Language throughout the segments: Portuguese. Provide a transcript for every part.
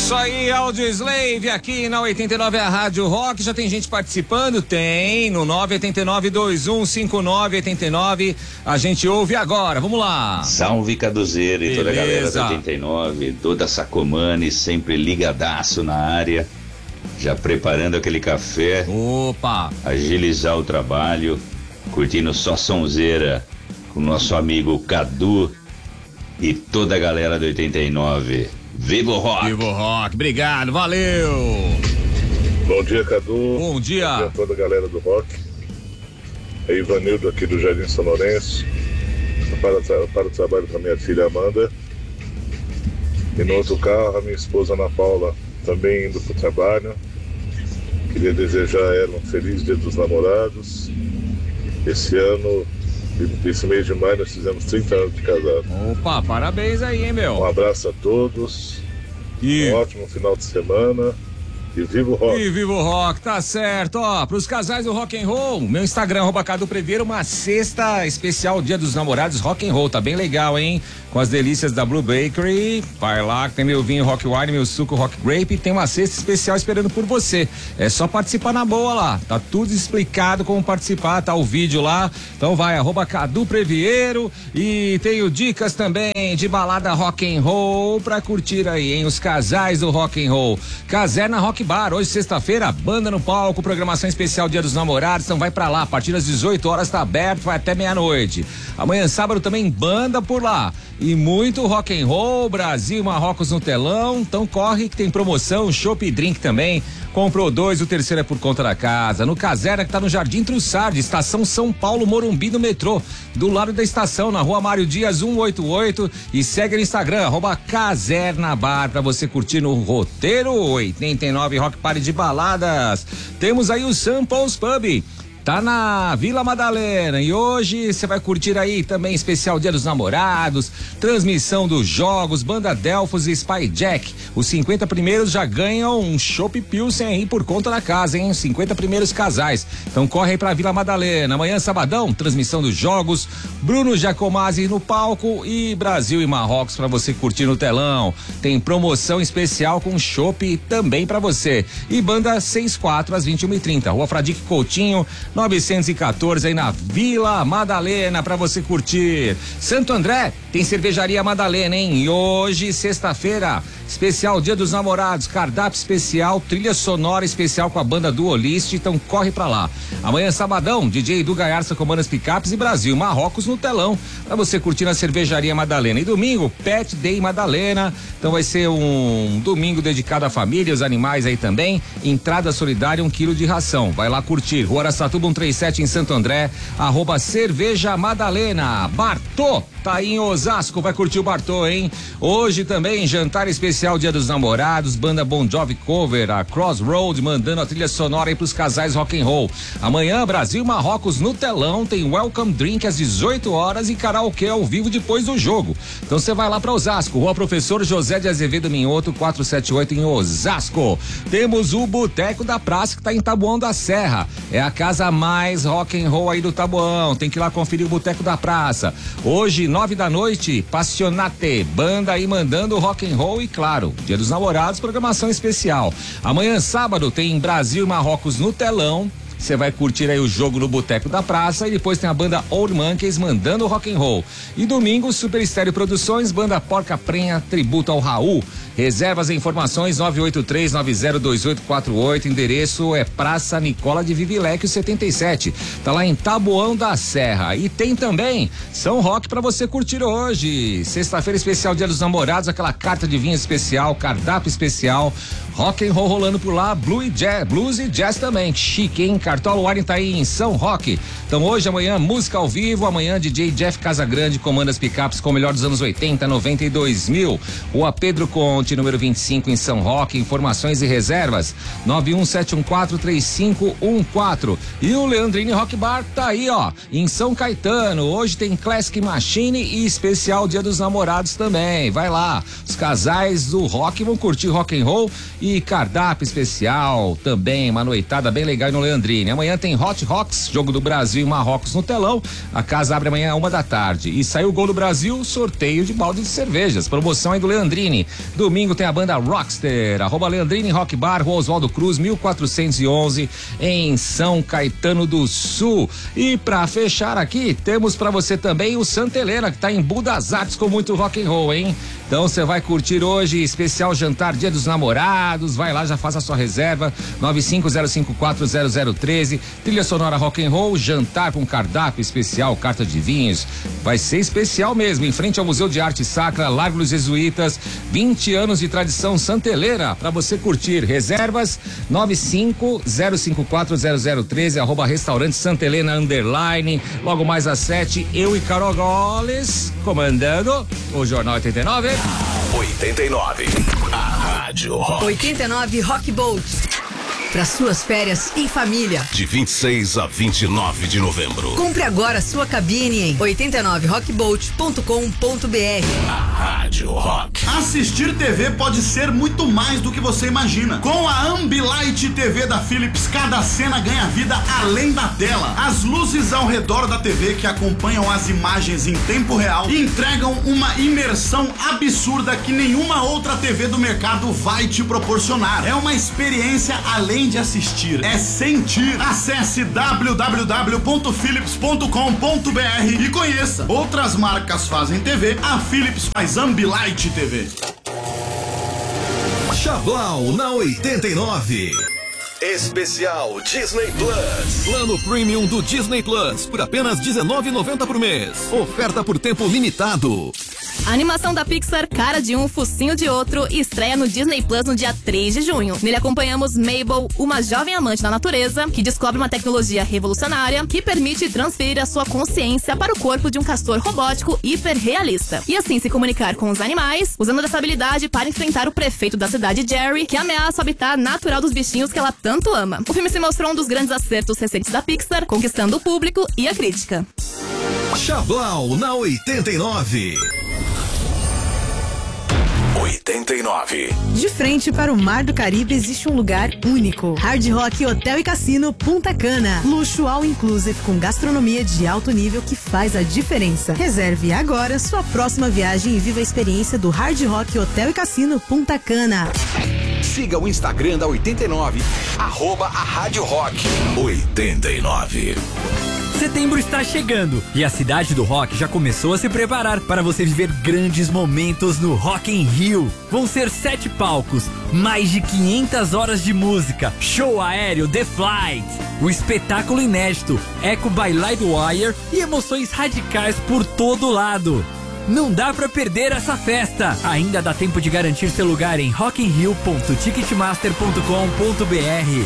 Isso aí, Audioslave aqui na 89 a Rádio Rock. Já tem gente participando? Tem, no 989-2159-89. A gente ouve agora, vamos lá. Salve Caduzeiro e toda a galera da 89, toda a Sacomani, sempre ligadaço na área, já preparando aquele café. Opa! Agilizar o trabalho, curtindo só sonzeira com o nosso amigo Cadu e toda a galera do 89. Viva o Rock! Viva o Rock, obrigado, valeu! Bom dia, Cadu. Bom dia! Bom dia a toda a galera do Rock. É Ivanildo aqui do Jardim São Lourenço. Para o trabalho com a minha filha Amanda. E no outro carro, a minha esposa Ana Paula também indo para o trabalho. Queria desejar a ela um feliz Dia dos Namorados. Esse mês de maio, nós fizemos 30 anos de casado. Opa, parabéns aí, hein, meu? Um abraço a todos. Um ótimo final de semana. E viva o rock. E viva o rock, tá certo. Ó, pros casais do rock and roll, meu Instagram, Cadu Preveiro, uma cesta especial Dia dos Namorados rock and roll, tá bem legal, hein? Com as delícias da Blue Bakery. Vai lá, tem meu vinho Rock Wine, meu suco Rock Grape, tem uma cesta especial esperando por você. É só participar na boa lá, tá tudo explicado como participar, tá o vídeo lá. Então vai, @Cadu Preveiro, e tenho dicas também de balada rock and roll pra curtir aí, hein? Os casais do rock and roll. Caserna Rock Bar, hoje sexta-feira, banda no palco, programação especial Dia dos Namorados, então vai pra lá, a partir das 18 horas tá aberto, vai até meia-noite. Amanhã sábado também banda por lá. E muito rock and roll, Brasil, Marrocos no telão, então corre que tem promoção, chopp e drink também. Comprou 2, o terceiro é por conta da casa. No Caserna, que tá no Jardim Trussardi, estação São Paulo, Morumbi, no metrô, do lado da estação, na rua Mário Dias 188, e segue no Instagram, @Caserna Bar, pra você curtir no roteiro 89 Rock Party de baladas. Temos aí o Samples Pub, tá na Vila Madalena, e hoje você vai curtir aí também especial Dia dos Namorados, transmissão dos jogos, banda Delfos e Spy Jack. Os 50 primeiros já ganham um chopp Pilsen aí por conta da casa, hein? 50 primeiros casais. Então corre aí pra Vila Madalena. Amanhã, sabadão, transmissão dos jogos, Bruno Giacomazzi no palco e Brasil e Marrocos pra você curtir no telão. Tem promoção especial com chopp também pra você. E banda 64 às 21h30. Rua Fradique Coutinho, 914 aí na Vila Madalena pra você curtir. Santo André tem cervejaria Madalena, hein? E hoje, sexta-feira, especial Dia dos Namorados, cardápio especial, trilha sonora especial com a banda Duolist, então corre pra lá. Amanhã, sabadão, DJ Edu Gaiarsa comanda as picapes e Brasil Marrocos no telão pra você curtir na cervejaria Madalena. E domingo, Pet Day Madalena, então vai ser um domingo dedicado à família, os animais aí também. Entrada solidária, 1 quilo de ração. Vai lá curtir. Rua Araçatuba 137 em Santo André, @Cerveja Madalena. Bartô tá aí em Osasco, vai curtir o Bartô, hein? Hoje também jantar especial Dia dos Namorados, banda Bon Jovi Cover, a Crossroad mandando a trilha sonora aí pros casais rock and roll. Amanhã, Brasil Marrocos no telão, tem welcome drink às 18 horas e karaokê ao vivo depois do jogo. Então você vai lá pra Osasco, Rua Professor José de Azevedo Minhoto, 478 em Osasco. Temos o Boteco da Praça, que tá em Taboão da Serra. É a casa mais rock and roll aí do Taboão. Tem que ir lá conferir o Boteco da Praça. Hoje, 9 da noite, Passionate, banda aí mandando rock and roll e, claro, Dia dos Namorados, programação especial. Amanhã, sábado, tem Brasil e Marrocos no telão. Você vai curtir aí o jogo no Boteco da Praça e depois tem a banda Old Monkeys mandando rock and roll. E domingo, Super Estéreo Produções, banda Porca Prenha, tributo ao Raul. Reservas e informações 983-902848, endereço é Praça Nicola de Vivilecchio 77. Tá lá em Taboão da Serra. E tem também São Roque pra você curtir hoje. Sexta-feira especial Dia dos Namorados, aquela carta de vinho especial, cardápio especial, rock and roll rolando por lá, blues e jazz também. Chique, hein? Cartola Wine tá aí em São Roque. Então hoje, amanhã, música ao vivo. Amanhã, DJ Jeff Casagrande comanda as picapes com o melhor dos anos 80, 90 e 2000. Rua Pedro Conte, número 25 em São Roque. Informações e reservas 917143514. E o Leandrini Rock Bar tá aí, ó, em São Caetano. Hoje tem Classic Machine e especial Dia dos Namorados também. Vai lá. Os casais do rock vão curtir rock and roll. E e cardápio especial também, uma noitada bem legal no Leandrini. Amanhã tem Hot Rocks, jogo do Brasil e Marrocos no telão. A casa abre amanhã 1h. E saiu o gol do Brasil, sorteio de balde de cervejas. Promoção aí do Leandrini. Domingo tem a banda Rockster, @Leandrini Rock Bar, Rua Oswaldo Cruz, 1411, em São Caetano do Sul. E pra fechar aqui, temos pra você também o Santa Helena, que tá em Budas Artes com muito rock and roll, hein? Então você vai curtir hoje, especial jantar Dia dos Namorados, vai lá, já faça a sua reserva, 950540013, trilha sonora rock and roll, jantar com cardápio especial, carta de vinhos, vai ser especial mesmo, em frente ao Museu de Arte Sacra, Largo dos Jesuítas, 20 anos de tradição Santa Helena, pra você curtir. Reservas, 950540013, @restaurante Santa Helena _. Logo mais às 7, eu e Carol Goles, comandando o Jornal 89. 89, a Rádio Rock. 89 Rock Boat. Para suas férias em família. De 26 a 29 de novembro. Compre agora sua cabine em 89rockboat.com.br. A Rádio Rock. Assistir TV pode ser muito mais do que você imagina. Com a Ambilight TV da Philips, cada cena ganha vida além da tela. As luzes ao redor da TV que acompanham as imagens em tempo real entregam uma imersão absurda que nenhuma outra TV do mercado vai te proporcionar. É uma experiência além de assistir, é sentir. Acesse www.philips.com.br e conheça. Outras marcas fazem TV, a Philips faz Ambilight TV. Chablau na 89. Especial Disney Plus. Plano Premium do Disney Plus por apenas R$19,90 por mês. Oferta por tempo limitado. A animação da Pixar, Cara de Um, Focinho de Outro, estreia no Disney Plus no dia 3 de junho. Nele acompanhamos Mabel, uma jovem amante da natureza, que descobre uma tecnologia revolucionária que permite transferir a sua consciência para o corpo de um castor robótico hiperrealista. E assim se comunicar com os animais, usando dessa habilidade para enfrentar o prefeito da cidade, Jerry, que ameaça o habitat natural dos bichinhos que ela tanto ama. O filme se mostrou um dos grandes acertos recentes da Pixar, conquistando o público e a crítica. Chablau na 89. 89. De frente para o Mar do Caribe existe um lugar único. Hard Rock Hotel e Cassino Punta Cana. Luxo all inclusive com gastronomia de alto nível que faz a diferença. Reserve agora sua próxima viagem e viva a experiência do Hard Rock Hotel e Cassino Punta Cana. Siga o Instagram da 89, @a Rádio Rock 89. Setembro está chegando e a cidade do rock já começou a se preparar para você viver grandes momentos no Rock in Rio. Vão ser 7 palcos, mais de 500 horas de música, show aéreo The Flight, um espetáculo inédito, Echo by Lightwire e emoções radicais por todo lado. Não dá pra perder essa festa. Ainda dá tempo de garantir seu lugar em rockinrio.ticketmaster.com.br.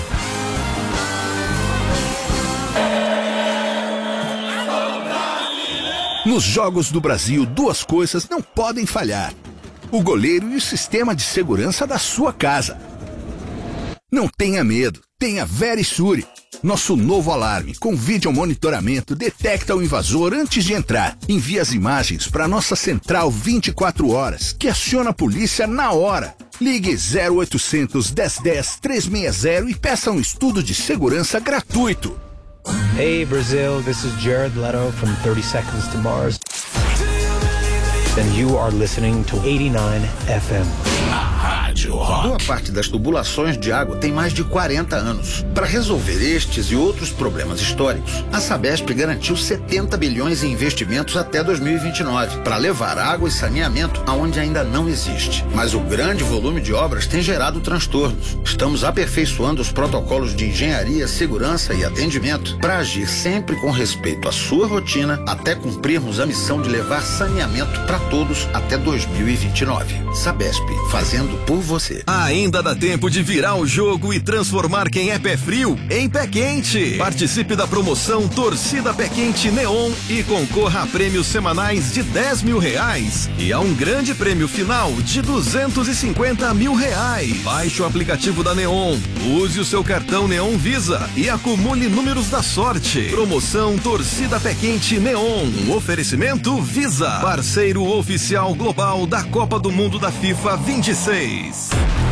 Nos Jogos do Brasil, 2 coisas não podem falhar: o goleiro e o sistema de segurança da sua casa. Não tenha medo, tenha Verisure. Nosso novo alarme com vídeo monitoramento detecta o invasor antes de entrar. Envia as imagens para nossa central 24 horas, que aciona a polícia na hora. Ligue 0800 1010 360 e peça um estudo de segurança gratuito. Hey Brazil, this is Jared Leto from 30 Seconds to Mars. And you are listening to 89 FM. Boa parte das tubulações de água tem mais de 40 anos. Para resolver estes e outros problemas históricos, a Sabesp garantiu 70 bilhões em investimentos até 2029 para levar água e saneamento aonde ainda não existe. Mas o grande volume de obras tem gerado transtornos. Estamos aperfeiçoando os protocolos de engenharia, segurança e atendimento para agir sempre com respeito à sua rotina até cumprirmos a missão de levar saneamento para todos até 2029. Sabesp, fazendo por você. Ainda dá tempo de virar o jogo e transformar quem é pé frio em pé quente. Participe da promoção Torcida Pé Quente Neon e concorra a prêmios semanais de R$10 mil e a um grande prêmio final de R$250 mil. Baixe o aplicativo da Neon, use o seu cartão Neon Visa e acumule números da sorte. Promoção Torcida Pé Quente Neon. Um oferecimento Visa, parceiro oficial global da Copa do Mundo da FIFA 26. 80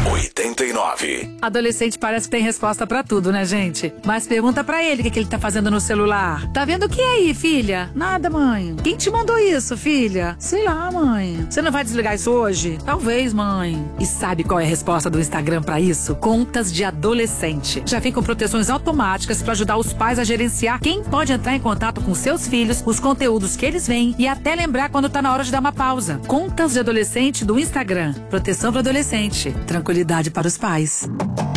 89. Adolescente parece que tem resposta pra tudo, né, gente? Mas pergunta pra ele o que ele tá fazendo no celular. Tá vendo o que aí, filha? Nada, mãe. Quem te mandou isso, filha? Sei lá, mãe. Você não vai desligar isso hoje? Talvez, mãe. E sabe qual é a resposta do Instagram pra isso? Contas de adolescente. Já vem com proteções automáticas pra ajudar os pais a gerenciar quem pode entrar em contato com seus filhos, os conteúdos que eles veem e até lembrar quando tá na hora de dar uma pausa. Contas de adolescente do Instagram. Proteção para adolescente. Tranquilidade para os pais.